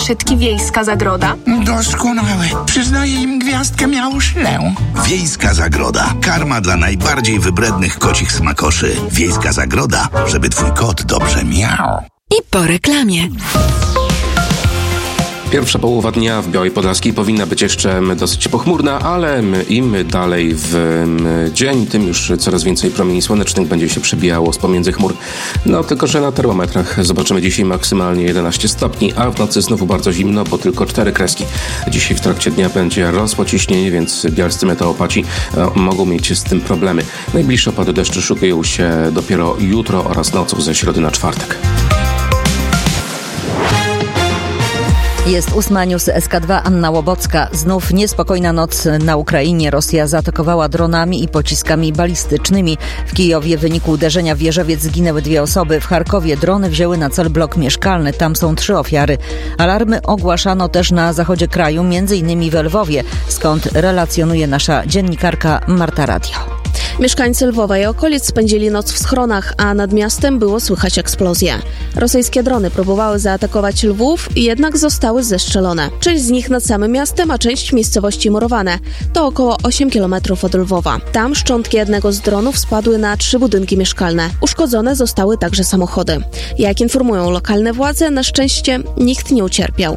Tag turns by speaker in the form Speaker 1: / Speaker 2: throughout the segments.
Speaker 1: Szytki Wiejska Zagroda?
Speaker 2: Doskonały. Przyznaję im gwiazdkę miałuszlę.
Speaker 3: Wiejska Zagroda. Karma dla najbardziej wybrednych kocich smakoszy. Wiejska Zagroda, żeby twój kot dobrze miał.
Speaker 4: I po reklamie.
Speaker 5: Pierwsza połowa dnia w Białej Podlaskiej powinna być jeszcze dosyć pochmurna, ale im dalej w dzień, tym już coraz więcej promieni słonecznych będzie się przebijało z pomiędzy chmur. No tylko, że na termometrach zobaczymy dzisiaj maksymalnie 11 stopni, a w nocy znowu bardzo zimno, bo tylko 4 kreski. Dzisiaj w trakcie dnia będzie rosło ciśnienie, więc bialscy meteoropaci mogą mieć z tym problemy. Najbliższe opady deszczu szykują się dopiero jutro oraz nocą ze środy na czwartek.
Speaker 6: Jest 8 news SK2, Anna Łobocka. Znów niespokojna noc na Ukrainie. Rosja zaatakowała dronami i pociskami balistycznymi. W Kijowie w wyniku uderzenia w wieżowiec zginęły 2 osoby. W Charkowie drony wzięły na cel blok mieszkalny. Tam są 3 ofiary. Alarmy ogłaszano też na zachodzie kraju, m.in. w Lwowie, skąd relacjonuje nasza dziennikarka Marta Radio.
Speaker 7: Mieszkańcy Lwowa i okolic spędzili noc w schronach, a nad miastem było słychać eksplozje. Rosyjskie drony próbowały zaatakować Lwów, jednak zostały zestrzelone. Część z nich nad samym miastem, a część miejscowości murowane. To około 8 km od Lwowa. Tam szczątki jednego z dronów spadły na 3 budynki mieszkalne. Uszkodzone zostały także samochody. Jak informują lokalne władze, na szczęście nikt nie ucierpiał.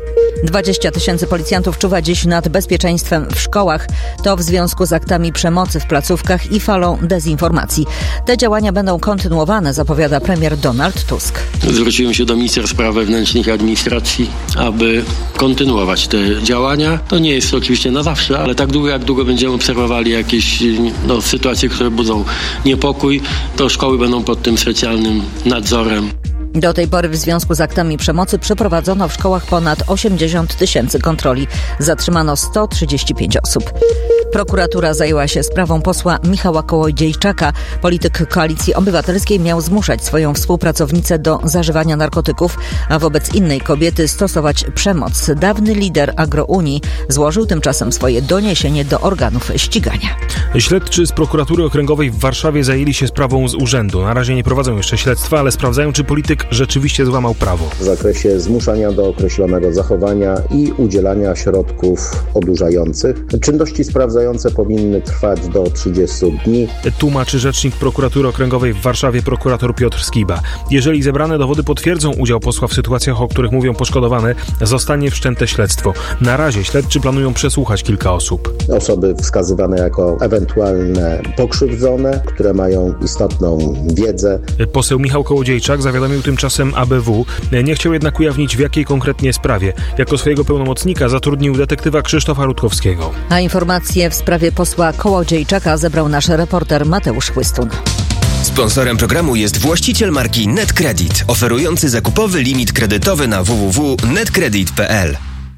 Speaker 6: 20 000 policjantów czuwa dziś nad bezpieczeństwem w szkołach. To w związku z aktami przemocy w placówkach i falą dezinformacji. Te działania będą kontynuowane, zapowiada premier Donald Tusk.
Speaker 8: Zwróciłem się do ministra spraw wewnętrznych i administracji, aby kontynuować te działania. To nie jest oczywiście na zawsze, ale tak długo, jak długo będziemy obserwowali jakieś sytuacje, które budzą niepokój, to szkoły będą pod tym specjalnym nadzorem.
Speaker 6: Do tej pory w związku z aktami przemocy przeprowadzono w szkołach ponad 80 000 kontroli. Zatrzymano 135 osób. Prokuratura zajęła się sprawą posła Michała Kołodziejczaka. Polityk Koalicji Obywatelskiej miał zmuszać swoją współpracownicę do zażywania narkotyków, a wobec innej kobiety stosować przemoc. Dawny lider Agrounii złożył tymczasem swoje doniesienie do organów ścigania.
Speaker 9: Śledczy z prokuratury okręgowej w Warszawie zajęli się sprawą z urzędu. Na razie nie prowadzą jeszcze śledztwa, ale sprawdzają, czy polityk rzeczywiście złamał prawo.
Speaker 10: W zakresie zmuszania do określonego zachowania i udzielania środków odurzających. Czynności sprawdzające powinny trwać do 30 dni.
Speaker 9: Tłumaczy rzecznik prokuratury okręgowej w Warszawie prokurator Piotr Skiba. Jeżeli zebrane dowody potwierdzą udział posła w sytuacjach, o których mówią poszkodowane, zostanie wszczęte śledztwo. Na razie śledczy planują przesłuchać kilka osób.
Speaker 10: Osoby wskazywane jako ewentualne pokrzywdzone, które mają istotną wiedzę.
Speaker 9: Poseł Michał Kołodziejczak zawiadomił tymczasem ABW. Nie chciał jednak ujawnić, w jakiej konkretnie sprawie. Jako swojego pełnomocnika zatrudnił detektywa Krzysztofa Rutkowskiego.
Speaker 6: A informacje w sprawie posła Kołodziejczaka zebrał nasz reporter Mateusz Chłystun.
Speaker 11: Sponsorem programu jest właściciel marki NetCredit, oferujący zakupowy limit kredytowy na www.netcredit.pl.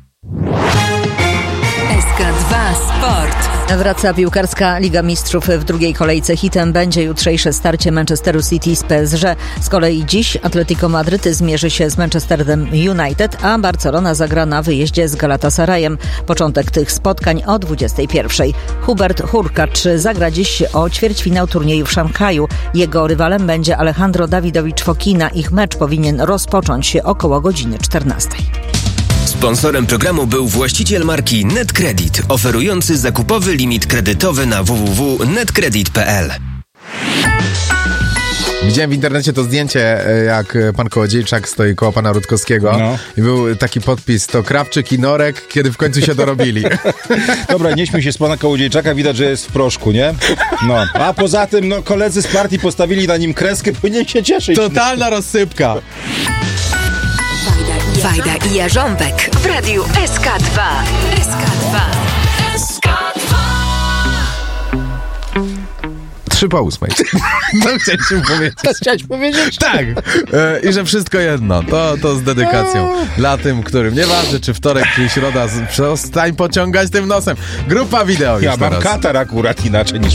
Speaker 4: SK2 Sport.
Speaker 6: Wraca piłkarska Liga Mistrzów. W drugiej kolejce hitem będzie jutrzejsze starcie Manchesteru City z PSG. Z kolei dziś Atletico Madryt zmierzy się z Manchesterem United, a Barcelona zagra na wyjeździe z Galatasarayem. Początek tych spotkań o 21:00. Hubert Hurkacz zagra dziś o ćwierćfinał turnieju w Szanghaju. Jego rywalem będzie Alejandro Davidovich Fokina. Ich mecz powinien rozpocząć się około godziny 14:00.
Speaker 11: Sponsorem programu był właściciel marki NetCredit, oferujący zakupowy limit kredytowy na www.netcredit.pl.
Speaker 12: Widziałem w internecie to zdjęcie, jak pan Kołodziejczak stoi koło pana Rutkowskiego i był taki podpis: to Krawczyk i Norek, kiedy w końcu się dorobili.
Speaker 13: Dobra, nie śmiej się z pana Kołodziejczaka, widać, że jest w proszku, nie? No, a poza tym, koledzy z partii postawili na nim kreskę, powinien się cieszyć.
Speaker 12: Totalna rozsypka.
Speaker 4: Wajda i Jarząbek w radiu SK2. SK2.
Speaker 12: 7:03. No chciałeś powiedzieć? Tak. I że wszystko jedno. To z dedykacją. Dla tym, którym nieważne, czy wtorek, czy środa, przestań pociągać tym nosem. Grupa wideo już
Speaker 13: ja
Speaker 12: teraz.
Speaker 13: Mam katar akurat inaczej niż